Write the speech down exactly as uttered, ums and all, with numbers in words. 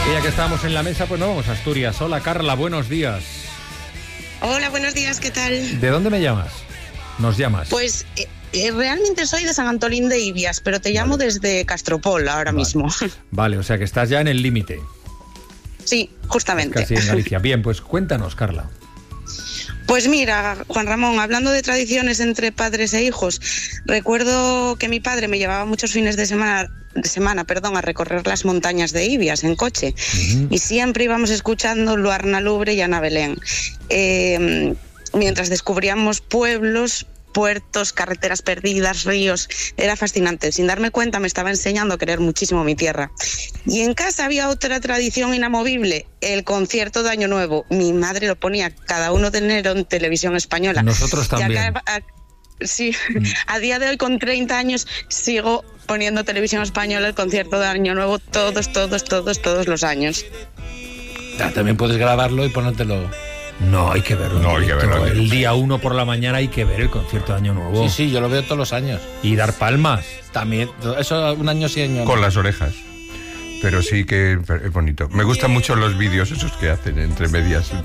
Y ya que estamos en la mesa, pues no vamos a Asturias. Hola, Carla, buenos días. Hola, buenos días, ¿qué tal? ¿De dónde me llamas? ¿Nos llamas? Pues eh, eh, realmente soy de San Antolín de Ibias, pero te llamo Vale. desde Castropol ahora Vale. mismo. Vale, o sea que estás ya en el límite. Sí, justamente. Casi en Galicia. Bien, pues cuéntanos, Carla. Pues mira, Juan Ramón, hablando de tradiciones entre padres e hijos, recuerdo que mi padre me llevaba muchos fines de semana, de semana perdón, a recorrer las montañas de Ibias en coche. Uh-huh. Y siempre íbamos escuchando Luarna Lubre y Ana Belén. Eh, mientras descubríamos pueblos, puertos, carreteras perdidas, ríos. Era fascinante. Sin darme cuenta me estaba enseñando a querer muchísimo mi tierra. Y en casa había otra tradición inamovible, el concierto de Año Nuevo. Mi madre lo ponía cada uno de enero en televisión española. Nosotros también. Acá, a, sí, mm. a día de hoy con treinta años sigo poniendo televisión española el concierto de Año Nuevo todos, todos, todos, todos los años. Ya, también puedes grabarlo y ponértelo. No, hay que verlo. No, hay que verlo. El día uno por la mañana hay que ver el concierto de Año Nuevo. Sí, sí, yo lo veo todos los años. Y dar palmas. También, eso un año sí, año no. Con las orejas. Pero sí que es bonito. Me gustan mucho los vídeos esos que hacen entre medias